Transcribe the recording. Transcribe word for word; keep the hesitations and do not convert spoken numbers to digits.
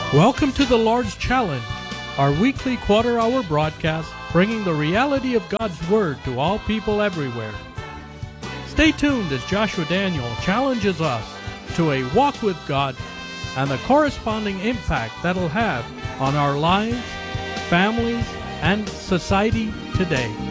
Welcome to the Lord's Challenge, our weekly quarter-hour broadcast bringing the reality of God's Word to all people everywhere. Stay tuned as Joshua Daniel challenges us to a walk with God and the corresponding impact that'll have on our lives, families, and society today.